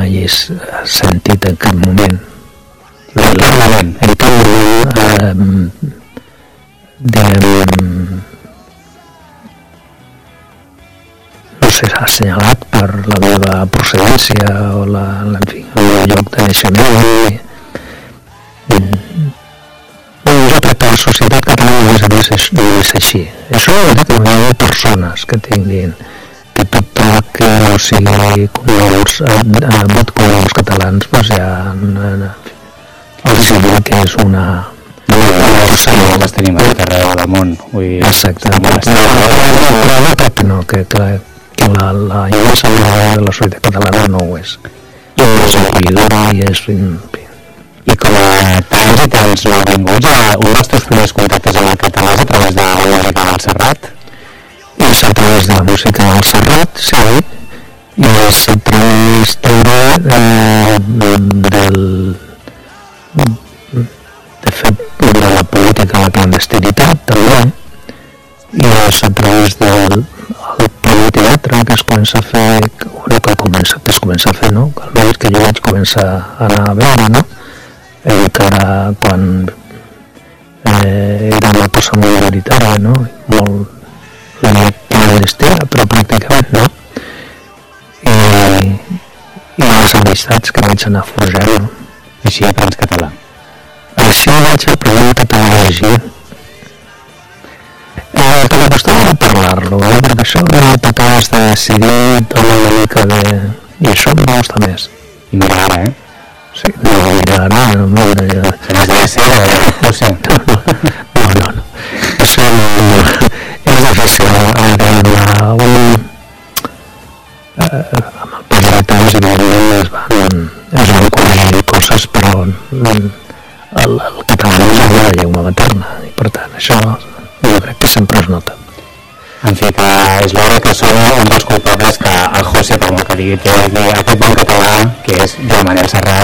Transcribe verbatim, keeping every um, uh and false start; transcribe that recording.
hagis sentit en cap moment. En cap moment eh, diguem, no sé, assenyalat per la meva procedència o la, la, en fi, el meu lloc de naixement. Jo crec que la societat catalana a més a més no és així. Això vol dir que no hi ha persones que tinguin que tot toc o sigui coneguts vot com els catalans, doncs ja els diria que és una les tenim a tot arreu del món. Exacte, però crec que no, que la immensa majoria de la societat catalana no ho és. I és acollidora i és... I com a tants i tants nouvinguts, un dels teus primers contactes amb el català és a través de la música del Serrat? És a través de la música del Serrat, sí, i és a través també del... de fet, de la política de la clandestinitat, també, i és a través del primer teatre que es comença a fer, que, comença, que es comença a fer, no? Almenys que jo vaig començar a anar a veure, no? Encara quan eh, era una cosa molt minoritària, no? Molt clandestina, però pràcticament, no? I, i les amistats que vaig anar forjant. Així aprens català? Així vaig aprendre català a llegir. Eh, que m'acostava a parlar-lo, eh? Perquè això de t'acabes de decidir, dona una mica de... I això em va gustar més. I mira ara, eh? Sí, no, mira ara, no, no, no. Se n'has de ser, no sé. No, no, no. Això no, és difícil. Ara, un... Amb el pas de temps, evidentment, es van... es van conèixer coses, però el, el català no és la llengua materna, i per tant, això jo crec que sempre es nota. En fi, que és l'hora que som un dels culpables que el José, com que digui, té aquest bon català, que és Joan Manuel Serrat,